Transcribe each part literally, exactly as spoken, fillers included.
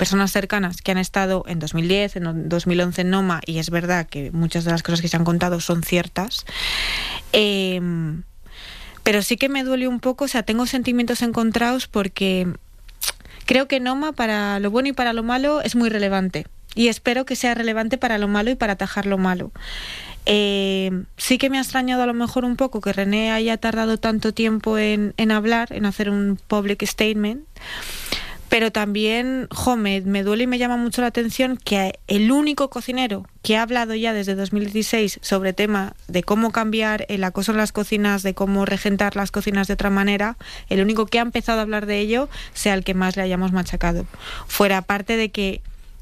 personas cercanas que han estado en dos mil diez, en dos mil once en Noma, y es verdad que muchas de las cosas que se han contado son ciertas. Eh, pero sí que me duele un poco, o sea, tengo sentimientos encontrados porque creo que Noma, para lo bueno y para lo malo, es muy relevante. Y espero que sea relevante para lo malo y para atajar lo malo. Eh, sí que me ha extrañado a lo mejor un poco que René haya tardado tanto tiempo en, en hablar, en hacer un public statement, pero también, jo, me, me duele y me llama mucho la atención que el único cocinero que ha hablado ya desde dos mil dieciséis sobre tema de cómo cambiar el acoso en las cocinas, de cómo regentar las cocinas de otra manera, el único que ha empezado a hablar de ello sea el que más le hayamos machacado. Fuera parte de que,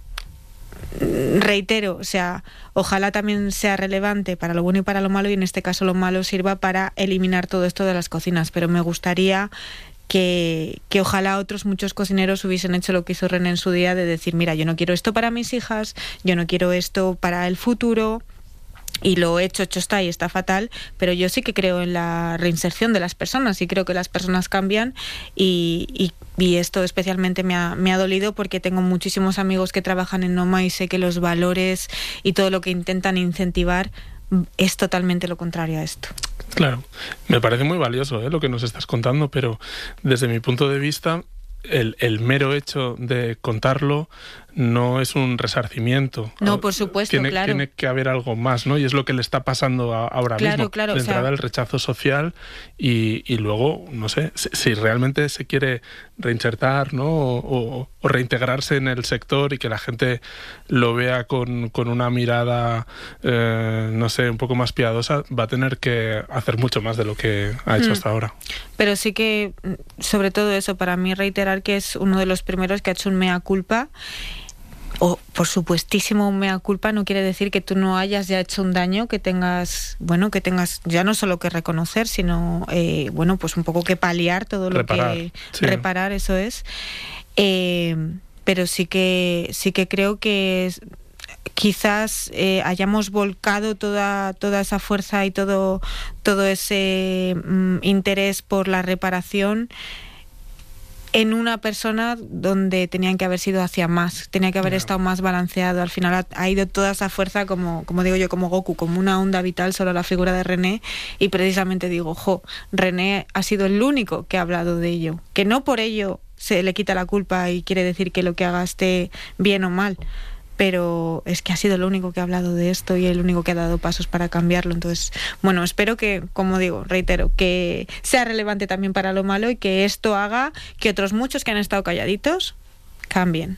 reitero, o sea, ojalá también sea relevante para lo bueno y para lo malo, y en este caso lo malo sirva para eliminar todo esto de las cocinas, pero me gustaría que, que ojalá otros muchos cocineros hubiesen hecho lo que hizo René en su día, de decir, mira, yo no quiero esto para mis hijas, yo no quiero esto para el futuro, y lo hecho, hecho está y está fatal, pero yo sí que creo en la reinserción de las personas y creo que las personas cambian, y, y, y esto especialmente me ha, me ha dolido porque tengo muchísimos amigos que trabajan en Noma y sé que los valores y todo lo que intentan incentivar es totalmente lo contrario a esto. Claro, me parece muy valioso, ¿eh?, lo que nos estás contando, pero desde mi punto de vista, el, el mero hecho de contarlo no es un resarcimiento. No, por supuesto, tiene, claro. Tiene que haber algo más, ¿no? Y es lo que le está pasando a, ahora claro, mismo. Claro, de o sea, entrada el rechazo social y, y luego, no sé, si, si realmente se quiere reinsertar, ¿no? O, o, o reintegrarse en el sector y que la gente lo vea con, con una mirada, eh, no sé, un poco más piadosa, va a tener que hacer mucho más de lo que ha hecho hmm. hasta ahora. Pero sí que, sobre todo eso, para mí reiterar que es uno de los primeros que ha hecho un mea culpa. O, por supuestísimo, un mea culpa no quiere decir que tú no hayas ya hecho un daño, que tengas, bueno, que tengas ya no solo que reconocer, sino, eh, bueno, pues un poco que paliar todo lo reparar, que... Sí. Reparar, eso es. Eh, pero sí que, sí que creo que es, quizás eh, hayamos volcado toda, toda esa fuerza y todo, todo ese mm, interés por la reparación en una persona donde tenían que haber sido hacia más, tenía que haber yeah. estado más balanceado. Al final ha, ha ido toda esa fuerza, como, como digo yo, como Goku, como una onda vital solo la figura de René, y precisamente digo, jo, René ha sido el único que ha hablado de ello, que no por ello se le quita la culpa y quiere decir que lo que haga esté bien o mal, pero es que ha sido el único que ha hablado de esto y el único que ha dado pasos para cambiarlo. Entonces, bueno, espero que, como digo, reitero, que sea relevante también para lo malo y que esto haga que otros muchos que han estado calladitos cambien.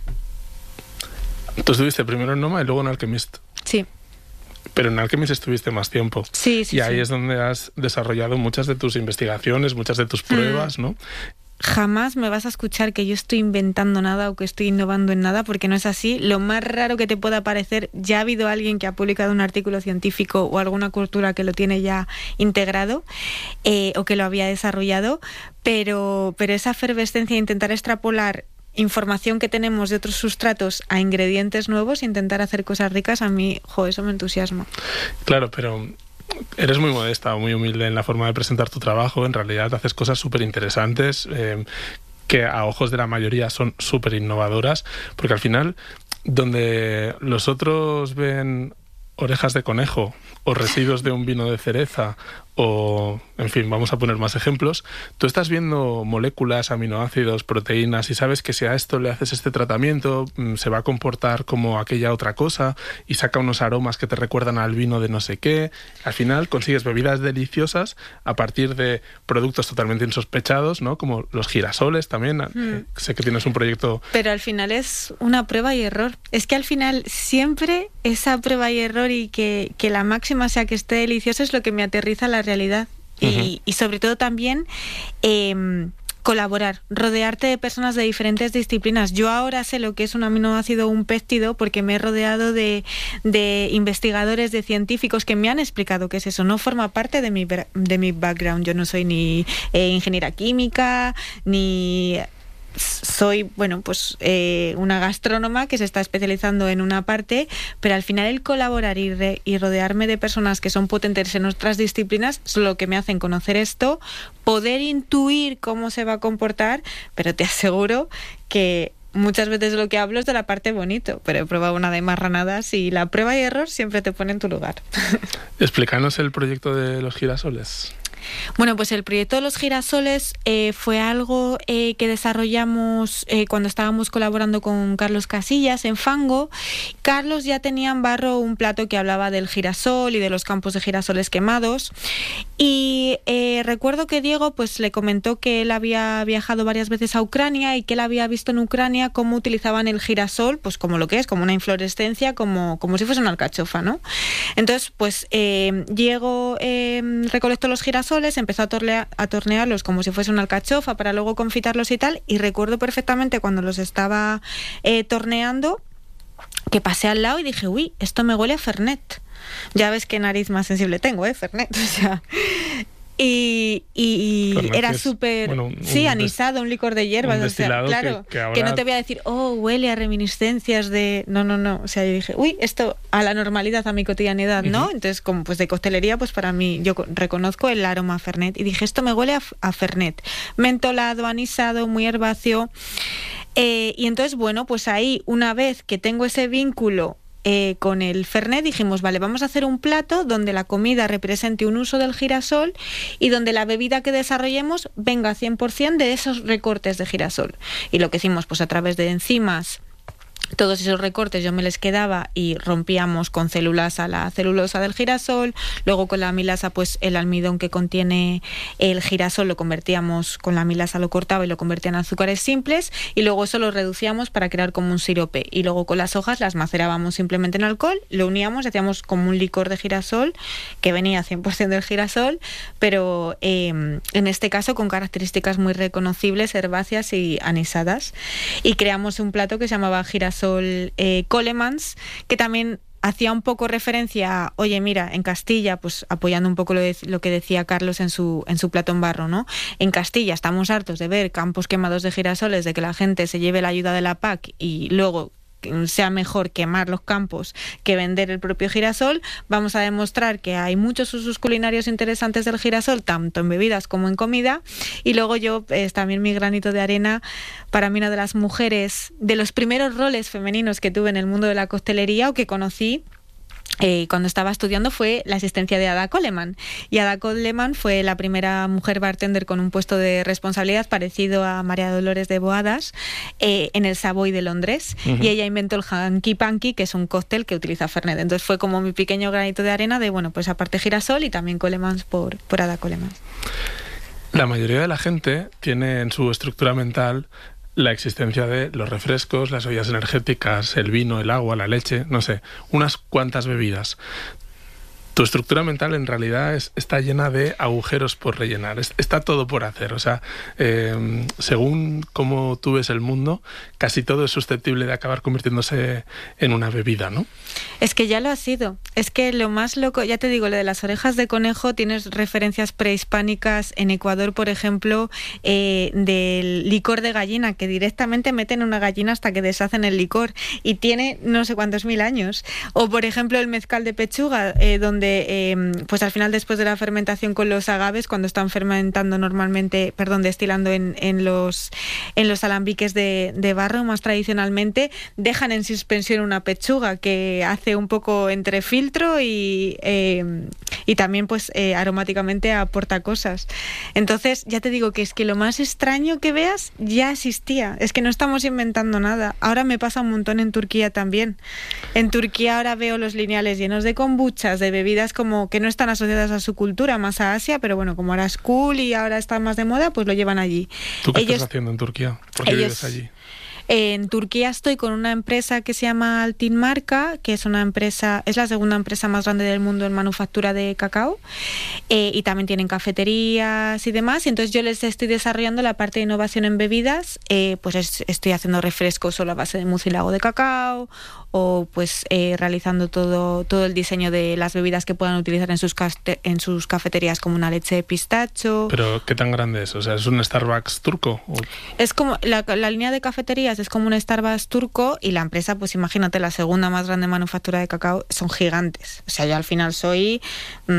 Tú estuviste primero en Noma y luego en Alchemist. Sí. Pero en Alchemist estuviste más tiempo. Sí, sí, Y ahí sí. es donde has desarrollado muchas de tus investigaciones, muchas de tus pruebas, mm. ¿no? Jamás me vas a escuchar que yo estoy inventando nada o que estoy innovando en nada, porque no es así. Lo más raro que te pueda parecer, ya ha habido alguien que ha publicado un artículo científico o alguna cultura que lo tiene ya integrado eh, o que lo había desarrollado, pero, pero esa efervescencia de intentar extrapolar información que tenemos de otros sustratos a ingredientes nuevos e intentar hacer cosas ricas, a mí, jo, eso me entusiasma. Claro, pero eres muy modesta, muy humilde en la forma de presentar tu trabajo. En realidad haces cosas súper interesantes eh, que a ojos de la mayoría son súper innovadoras, porque al final, donde los otros ven orejas de conejo o residuos de un vino de cereza o, en fin, vamos a poner más ejemplos, tú estás viendo moléculas, aminoácidos, proteínas y sabes que si a esto le haces este tratamiento se va a comportar como aquella otra cosa y saca unos aromas que te recuerdan al vino de no sé qué. Al final consigues bebidas deliciosas a partir de productos totalmente insospechados, ¿no? Como los girasoles también. Mm. Sé que tienes un proyecto... Pero al final es una prueba y error. Es que al final siempre esa prueba y error y que, que la máxima sea que esté delicioso es lo que me aterriza a la realidad. Uh-huh. y, y sobre todo también eh, colaborar, rodearte de personas de diferentes disciplinas. Yo ahora sé lo que es un aminoácido o un péptido porque me he rodeado de, de investigadores, de científicos que me han explicado qué es eso. No forma parte de mi, de mi background. Yo no soy ni eh, ingeniera química, ni... soy, bueno, pues eh, una gastrónoma que se está especializando en una parte, pero al final el colaborar y, re, y rodearme de personas que son potentes en otras disciplinas es lo que me hacen conocer esto, poder intuir cómo se va a comportar, pero te aseguro que muchas veces lo que hablo es de la parte bonito, pero he probado una de marranadas y la prueba y error siempre te pone en tu lugar. Explícanos el proyecto de los girasoles. Bueno, pues el proyecto de los girasoles eh, fue algo eh, que desarrollamos eh, cuando estábamos colaborando con Carlos Casillas en Fango. Carlos ya tenía en Barro un plato que hablaba del girasol y de los campos de girasoles quemados. Y eh, recuerdo que Diego pues le comentó que él había viajado varias veces a Ucrania y que él había visto en Ucrania cómo utilizaban el girasol, pues como lo que es, como una inflorescencia, como, como si fuese una alcachofa, ¿no? Entonces, pues eh, Diego eh, recolectó los girasoles, empezó a, torlea, a tornearlos como si fuese una alcachofa para luego confitarlos y tal, y recuerdo perfectamente cuando los estaba eh, torneando que pasé al lado y dije, uy, esto me huele a Fernet. Ya ves qué nariz más sensible tengo, ¿eh? Fernet, o sea... Y, y Fernet era es, súper, bueno, sí, anisado, un licor de hierbas, o sea, claro, que, que, ahora... que no te voy a decir, oh, huele a reminiscencias de... No, no, no, o sea, yo dije, uy, esto a la normalidad, a mi cotidianidad, ¿no? Uh-huh. Entonces, como pues de coctelería, pues para mí, yo reconozco el aroma a Fernet, y dije, esto me huele a, a Fernet, mentolado, anisado, muy herbáceo, eh, y entonces, bueno, pues ahí, una vez que tengo ese vínculo Eh, con el Fernet, dijimos, vale, vamos a hacer un plato donde la comida represente un uso del girasol y donde la bebida que desarrollemos venga cien por ciento de esos recortes de girasol. Y lo que hicimos, pues a través de enzimas, todos esos recortes yo me les quedaba y rompíamos con celulasa la celulosa del girasol, luego con la amilasa pues el almidón que contiene el girasol lo convertíamos, con la amilasa lo cortaba y lo convertía en azúcares simples, y luego eso lo reducíamos para crear como un sirope, y luego con las hojas las macerábamos simplemente en alcohol, lo uníamos y hacíamos como un licor de girasol que venía cien por ciento del girasol, pero eh, en este caso con características muy reconocibles, herbáceas y anisadas, y creamos un plato que se llamaba girasol Sol eh, Colemans, que también hacía un poco referencia a, oye, mira, en Castilla, pues apoyando un poco lo, de, lo que decía Carlos en su, en su plato en barro, ¿no? En Castilla estamos hartos de ver campos quemados de girasoles, de que la gente se lleve la ayuda de la P A C y luego sea mejor quemar los campos que vender el propio girasol. Vamos a demostrar que hay muchos usos culinarios interesantes del girasol, tanto en bebidas como en comida. Y luego yo, es también mi granito de arena, para mí una de las mujeres, de los primeros roles femeninos que tuve en el mundo de la coctelería o que conocí, Eh, cuando estaba estudiando, fue la asistencia de Ada Coleman, y Ada Coleman fue la primera mujer bartender con un puesto de responsabilidad parecido a María Dolores de Boadas eh, en el Savoy de Londres. Uh-huh. Y ella inventó el Hanky Panky, que es un cóctel que utiliza Fernet. Entonces fue como mi pequeño granito de arena de, bueno, pues aparte girasol y también Coleman por, por Ada Coleman. La mayoría de la gente tiene en su estructura mental la existencia de los refrescos, las bebidas energéticas, el vino, el agua, la leche, no sé, unas cuantas bebidas. Tu estructura mental en realidad es, está llena de agujeros por rellenar, es, está todo por hacer. O sea, eh, según cómo tú ves el mundo, casi todo es susceptible de acabar convirtiéndose en una bebida, ¿no? Es que ya lo ha sido. Es que lo más loco, ya te digo, lo de las orejas de conejo, tienes referencias prehispánicas en Ecuador, por ejemplo, eh, del licor de gallina, que directamente meten una gallina hasta que deshacen el licor, y tiene no sé cuántos mil años. O, por ejemplo, el mezcal de pechuga, eh, donde Eh, pues al final, después de la fermentación con los agaves, cuando están fermentando normalmente, perdón, destilando en, en los en los alambiques de, de barro, más tradicionalmente, dejan en suspensión una pechuga que hace un poco entre filtro y eh, y también pues eh, aromáticamente aporta cosas. Entonces, ya te digo que es que lo más extraño que veas ya existía. Es que no estamos inventando nada. Ahora me pasa un montón en Turquía también. En Turquía ahora veo los lineales llenos de kombuchas, de bebidas como que no están asociadas a su cultura, más a Asia, pero bueno, como ahora es cool y ahora está más de moda, pues lo llevan allí. ¿Tú qué ellos, estás haciendo en Turquía? ¿Por qué ellos, vives allí? En Turquía estoy con una empresa que se llama Altin Marca, que es una empresa, es la segunda empresa más grande del mundo en manufactura de cacao, eh, y también tienen cafeterías y demás, y entonces yo les estoy desarrollando la parte de innovación en bebidas, eh, pues es, estoy haciendo refrescos solo a base de mucílago de cacao, o pues eh, realizando todo, todo el diseño de las bebidas que puedan utilizar en sus, caste, en sus cafeterías, como una leche de pistacho. ¿Pero qué tan grande es? O sea, ¿es un Starbucks turco? ¿O? Es como, la, la línea de cafeterías es como un Starbucks turco, y la empresa, pues imagínate, la segunda más grande manufactura de cacao, son gigantes. O sea, yo al final soy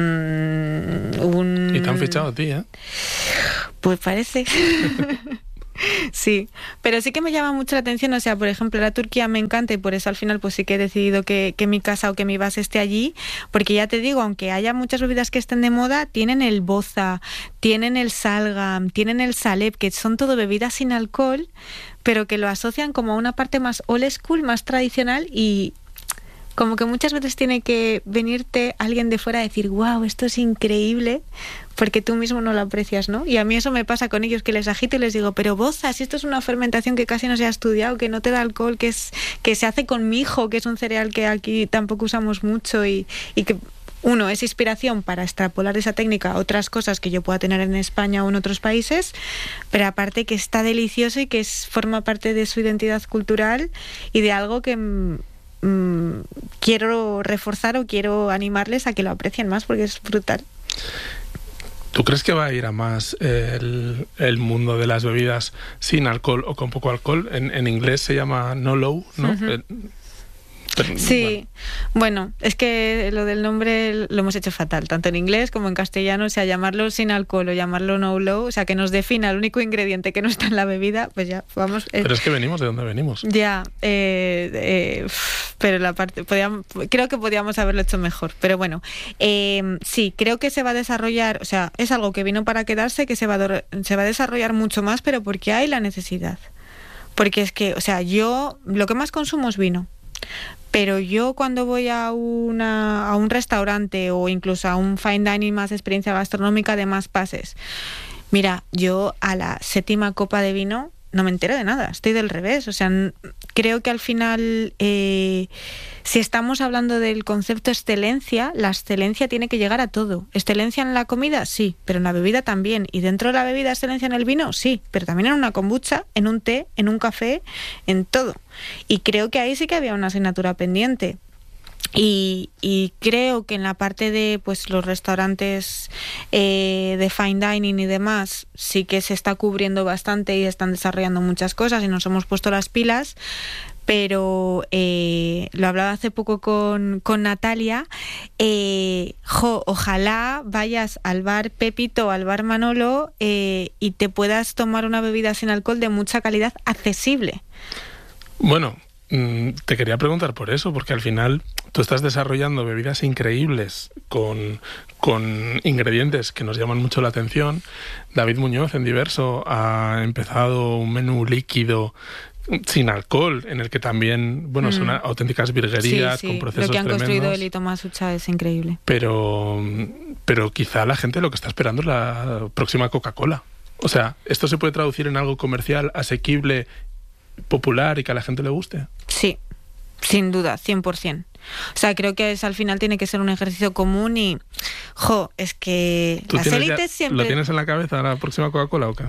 mmm, un... Y te han fichado a ti, ¿eh? Pues parece. Sí, pero sí que me llama mucho la atención, o sea, por ejemplo, la Turquía me encanta y por eso al final pues sí que he decidido que, que mi casa o que mi base esté allí, porque ya te digo, aunque haya muchas bebidas que estén de moda, tienen el boza, tienen el salgam, tienen el salep, que son todo bebidas sin alcohol, pero que lo asocian como a una parte más old school, más tradicional y como que muchas veces tiene que venirte alguien de fuera a decir, wow, esto es increíble, porque tú mismo no lo aprecias, ¿no? Y a mí eso me pasa con ellos, que les agito y les digo, pero boza, si esto es una fermentación que casi no se ha estudiado, que no te da alcohol, que es que se hace con mijo, que es un cereal que aquí tampoco usamos mucho y, y que uno es inspiración para extrapolar esa técnica a otras cosas que yo pueda tener en España o en otros países, pero aparte que está delicioso y que es, forma parte de su identidad cultural y de algo que mmm, quiero reforzar o quiero animarles a que lo aprecien más porque es brutal. ¿Tú crees que va a ir a más el, el mundo de las bebidas sin alcohol o con poco alcohol? En, en inglés se llama no low, ¿no? Uh-huh. Eh, pero, sí, bueno. bueno, es que lo del nombre lo hemos hecho fatal, tanto en inglés como en castellano, o sea, llamarlo sin alcohol o llamarlo no low, o sea, que nos defina el único ingrediente que no está en la bebida, pues ya, vamos... Eh, pero es que venimos de donde venimos. Ya, eh, eh, pero la parte, podíamos, creo que podíamos haberlo hecho mejor, pero bueno, eh, sí, creo que se va a desarrollar, o sea, es algo que vino para quedarse, que se va a, se va a desarrollar mucho más, pero porque hay la necesidad. Porque es que, o sea, yo, lo que más consumo es vino. Pero yo cuando voy a, una, a un restaurante o incluso a un fine dining más experiencia gastronómica de más pases, mira, yo a la séptima copa de vino no me entero de nada, estoy del revés. O sea, creo que al final, eh, si estamos hablando del concepto excelencia, la excelencia tiene que llegar a todo. ¿Excelencia en la comida? Sí, pero en la bebida también. Y dentro de la bebida, excelencia en el vino, sí, pero también en una kombucha, en un té, en un café, en todo. Y creo que ahí sí que había una asignatura pendiente. Y, y creo que en la parte de pues los restaurantes eh, de fine dining y demás sí que se está cubriendo bastante y están desarrollando muchas cosas y nos hemos puesto las pilas, pero eh, lo hablaba hace poco con, con Natalia, eh, jo, ojalá vayas al bar Pepito o al bar Manolo eh, y te puedas tomar una bebida sin alcohol de mucha calidad accesible. Bueno, te quería preguntar por eso, porque al final tú estás desarrollando bebidas increíbles con, con ingredientes que nos llaman mucho la atención. David Muñoz en Diverso ha empezado un menú líquido sin alcohol, en el que también, bueno, mm. son auténticas virguerías, sí, sí. con procesos tremendos. Lo que han tremendos, construido él y Tomás Ucha es increíble. Pero, pero quizá la gente lo que está esperando es la próxima Coca-Cola. O sea, ¿esto se puede traducir en algo comercial, asequible, popular y que a la gente le guste? Sí, sin duda, cien por ciento. O sea, creo que es, al final tiene que ser un ejercicio común y, jo, es que las élites siempre... ¿Lo tienes en la cabeza la próxima Coca-Cola o qué?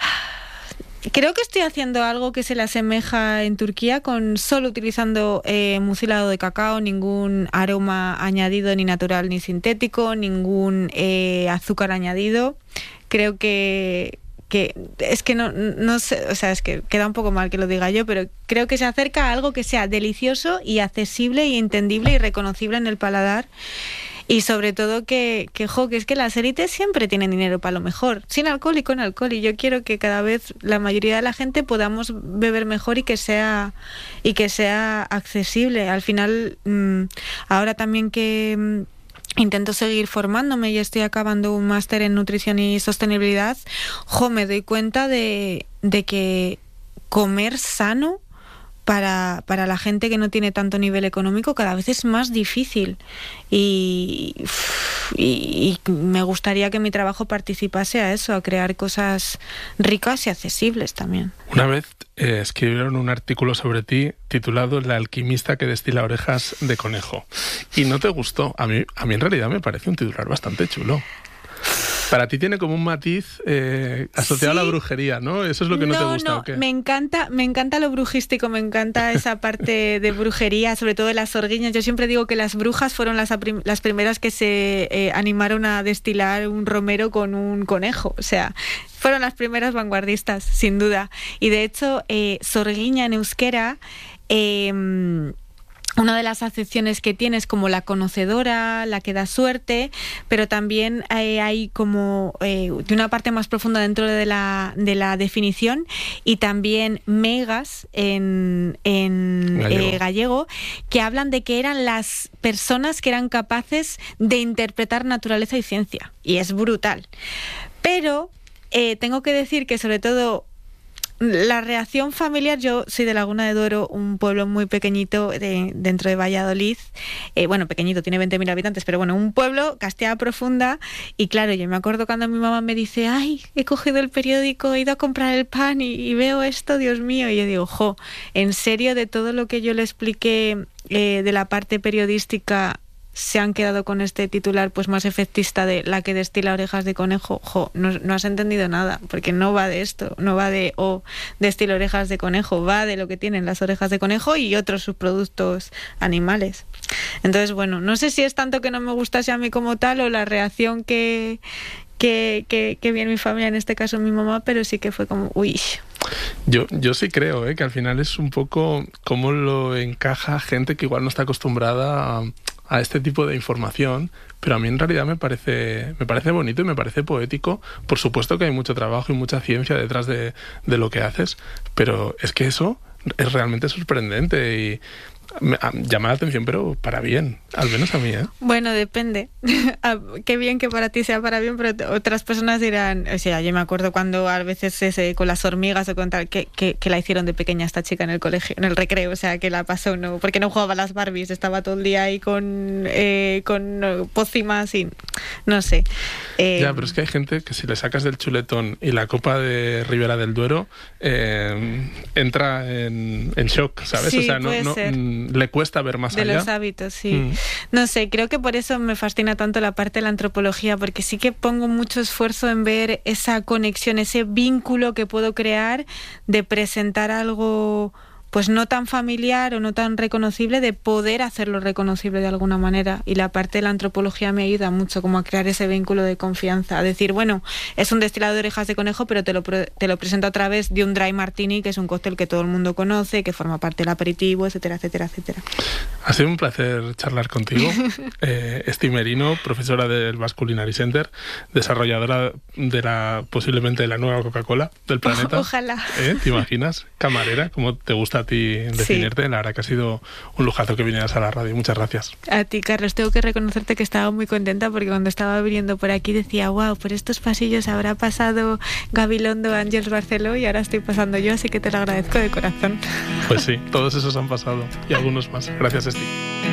Creo que estoy haciendo algo que se le asemeja en Turquía, con solo utilizando eh, mucilado de cacao, ningún aroma añadido ni natural ni sintético, ningún eh, azúcar añadido. Creo que... que es que no, no sé, o sea, es que queda un poco mal que lo diga yo, pero creo que se acerca a algo que sea delicioso y accesible y entendible y reconocible en el paladar. Y sobre todo que, que, jo, que es que las élites siempre tienen dinero para lo mejor, sin alcohol y con alcohol. Y yo quiero que cada vez la mayoría de la gente podamos beber mejor y que sea, y que sea accesible. Al final, mmm, ahora también que... Mmm, intento seguir formándome y estoy acabando un máster en nutrición y sostenibilidad, jo, me doy cuenta de, de que comer sano para, para la gente que no tiene tanto nivel económico cada vez es más difícil y, y, y me gustaría que mi trabajo participase a eso, a crear cosas ricas y accesibles también. Una vez eh, escribieron un artículo sobre ti titulado La alquimista que destila orejas de conejo y no te gustó. A mí, a mí en realidad me parece un titular bastante chulo. Para ti tiene como un matiz eh, asociado sí. a la brujería, ¿no? Eso es lo que no, no te gusta, no. ¿o qué? Me encanta, me encanta lo brujístico, me encanta esa parte de brujería, sobre todo de las sorguiñas. Yo siempre digo que las brujas fueron las, las primeras que se eh, animaron a destilar un romero con un conejo. O sea, fueron las primeras vanguardistas, sin duda. Y de hecho, eh, sorguiña en euskera... Eh, una de las acepciones que tiene es como la conocedora, la que da suerte, pero también hay, hay como eh, de una parte más profunda dentro de la, de la definición, y también megas en, en gallego. Eh, gallego, que hablan de que eran las personas que eran capaces de interpretar naturaleza y ciencia, y es brutal. Pero eh, tengo que decir que sobre todo la reacción familiar, yo soy de Laguna de Duero, un pueblo muy pequeñito de, dentro de Valladolid, eh, bueno, pequeñito, tiene veinte mil habitantes, pero bueno, un pueblo, Castilla Profunda, y claro, yo me acuerdo cuando mi mamá me dice, ay, he cogido el periódico, he ido a comprar el pan y, y veo esto, Dios mío, y yo digo, jo, en serio, de todo lo que yo le expliqué eh, de la parte periodística, se han quedado con este titular pues más efectista de la que destila orejas de conejo. Jo, no, no has entendido nada, porque no va de esto, no va de o oh, destila orejas de conejo, va de lo que tienen las orejas de conejo y otros subproductos animales. Entonces, bueno, no sé si es tanto que no me gustase a mí como tal o la reacción que que, que, que vi en mi familia, en este caso mi mamá, pero sí que fue como, uy. Yo, yo sí creo ¿eh? que al final es un poco cómo lo encaja gente que igual no está acostumbrada a, a este tipo de información, pero a mí en realidad me parece, me parece bonito y me parece poético. Por supuesto que hay mucho trabajo y mucha ciencia detrás de, de lo que haces, pero es que eso es realmente sorprendente y me llama la atención, pero para bien, al menos a mí, ¿eh? Bueno, depende. Qué bien que para ti sea para bien, pero otras personas dirán, o sea, yo me acuerdo cuando a veces ese, con las hormigas o con tal, que, que, que la hicieron de pequeña esta chica en el colegio, en el recreo, o sea, que la pasó, no, porque no jugaba a las Barbies, estaba todo el día ahí con, eh, con no, pócimas y no sé. Eh, ya, pero es que hay gente que si le sacas del chuletón y la copa de Ribera del Duero, eh, entra en, en shock, ¿sabes? Sí, o sea, no, no le cuesta ver más de allá. De los hábitos, sí. Mm. No sé, creo que por eso me fascina tanto la parte de la antropología, porque sí que pongo mucho esfuerzo en ver esa conexión, ese vínculo que puedo crear de presentar algo pues no tan familiar o no tan reconocible, de poder hacerlo reconocible de alguna manera. Y la parte de la antropología me ayuda mucho como a crear ese vínculo de confianza, a decir, bueno, es un destilado de orejas de conejo, pero te lo, te lo presento a través de un dry martini, que es un cóctel que todo el mundo conoce, que forma parte del aperitivo, etcétera, etcétera, etcétera. Ha sido un placer charlar contigo. eh, Esti Merino, profesora del Basque Culinary Center, desarrolladora de la posiblemente la nueva Coca-Cola del planeta. Ojalá. ¿Eh? ¿Te imaginas? Camarera, como te gusta a ti definirte. Sí. La verdad que ha sido un lujazo que vinieras a la radio. Muchas gracias. A ti, Carlos. Tengo que reconocerte que estaba muy contenta porque cuando estaba viniendo por aquí decía, wow, por estos pasillos habrá pasado Gabilondo, Ángels Barceló y ahora estoy pasando yo, así que te lo agradezco de corazón. Pues sí, todos esos han pasado y algunos más. Gracias, Esti.